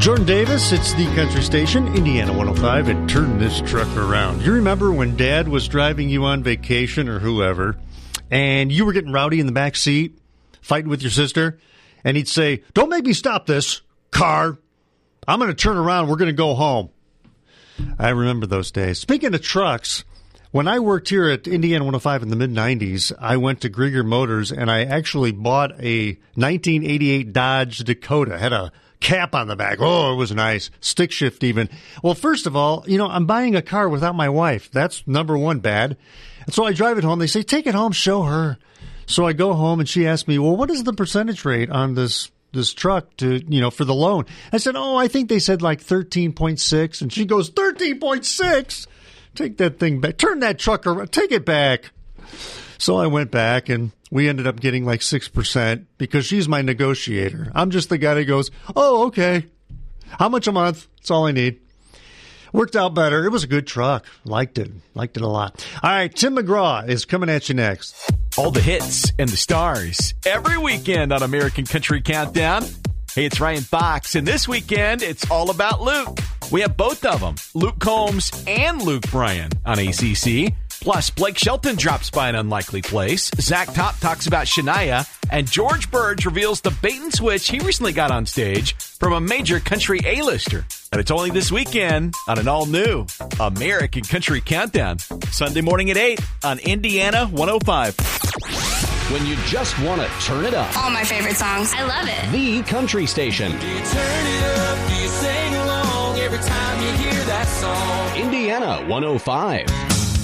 Jordan Davis, it's the country station, Indiana 105, and turn this truck around. You remember when Dad was driving you on vacation or whoever, and you were getting rowdy in the back seat, fighting with your sister, and he'd say, "Don't make me stop this car. I'm going to turn around. We're going to go home." I remember those days. Speaking of trucks, when I worked here at Indiana 105 in the mid-'90s, I went to Grieger Motors, and I actually bought a 1988 Dodge Dakota. Had a cap on the back. Oh, it was nice. Stick shift even. Well, first of all, I'm buying a car without my wife. That's number one bad. And so I drive it home. They say, "Take it home, show her." So I go home, and she asked me, "Well, what is the percentage rate on this truck for the loan?" I said, "Oh, I think they said like 13.6. And she goes, 13.6? Take that thing back. Turn that truck around. Take it back. So I went back, and we ended up getting like 6% because she's my negotiator. I'm just the guy that goes, "Oh, okay. How much a month? That's all I need." Worked out better. It was a good truck. Liked it a lot. All right, Tim McGraw is coming at you next. All the hits and the stars every weekend on American Country Countdown. Hey, it's Ryan Fox, and this weekend it's all about Luke. We have both of them, Luke Combs and Luke Bryan on ACC. Plus, Blake Shelton drops by an unlikely place. Zach Top talks about Shania. And George Burge reveals the bait and switch he recently got on stage from a major country A-lister. And it's only this weekend on an all-new American Country Countdown. Sunday morning at 8 on Indiana 105. When you just want to turn it up. All my favorite songs. I love it. The country station. Do you turn it up? Do you sing along every time you hear that song? Indiana 105.